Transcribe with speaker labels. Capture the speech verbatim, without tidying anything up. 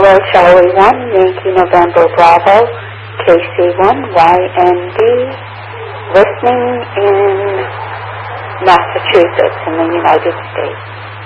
Speaker 1: Kilo Charlie one, Yankee November Bravo, K C one, Y N D, listening in Massachusetts in the United States.